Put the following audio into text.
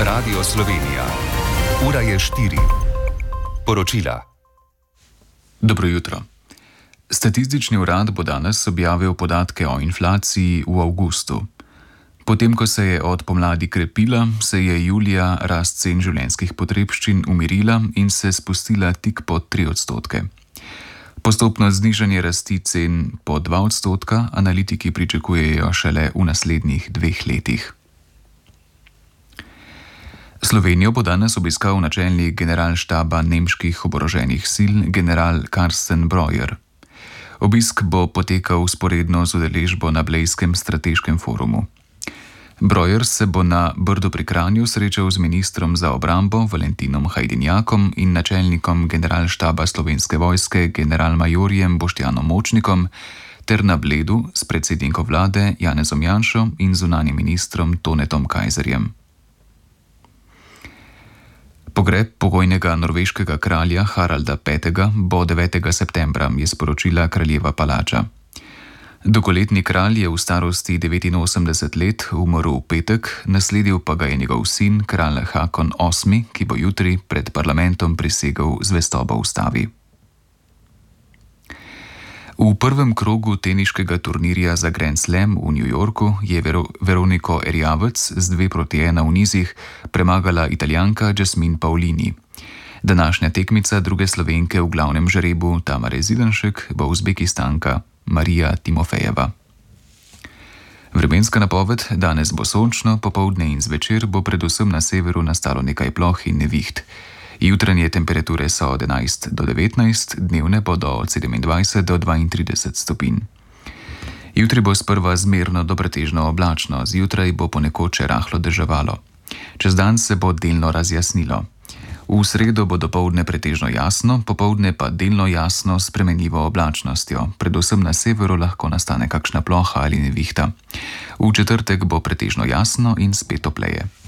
Radio Slovenija. Ura je 4. Poročila. Dobro jutro. Statistični urad bo danes objavil podatke o inflaciji v avgustu. Potem, ko se je od pomladi krepila, se je julija rast cen življenjskih potrebščin umirila in se spustila tik pod 3%. Postopno znižanje rasti cen po 2%, analitiki pričakujejo šele v naslednjih 2 letih. Slovenijo bo danes obiskal načelnik generalštaba nemških oboroženih sil, general Karsten Breuer. Obisk bo potekal vzporedno z udeležbo na Blejskem strateškem forumu. Breuer se bo na Brdu pri Kranju srečal z ministrom za obrambo Valentinom Hajdinjakom in načelnikom generalštaba Slovenske vojske generalmajorjem Boštjanom Močnikom ter na Bledu s predsednikom vlade Janezom Janšo in zunanjim ministrom Tonetom Kajzerjem. Pogreb pokojnega norveškega kralja Haralda V. bo 9. septembra, je sporočila kraljeva palača. Dolgoletni kralj je v starosti 89 let umrl v petek, nasledil pa ga je njegov sin, kralj Hakon VIII., ki bo jutri pred parlamentom prisegel zvestobo ustavi. V prvem krogu teniškega turnirja za Grand Slam v New Yorku je Veroniko Erjavec z 2-1 v nizih premagala Italijanka Jasmine Paolini. Današnja tekmica druge Slovenke v glavnem žrebu Tamare Zidanšek bo Uzbekistanka Marija Timofejeva. Vremenska napoved: danes bo sončno, popoldne in zvečer bo predvsem na severu nastalo nekaj ploh in neviht. Jutranje temperature so od 11 do 19, dnevne bodo od 27 do 32 stopinj. Jutri bo sprva zmerno do pretežno oblačno, zjutraj bo ponekod še rahlo deževalo. Čez dan se bo delno razjasnilo. V sredo bo dopoldne pretežno jasno, popoldne pa delno jasno s spremenljivo oblačnostjo. Predvsem na severu lahko nastane kakšna ploha ali nevihta. V četrtek bo pretežno jasno in spet topleje.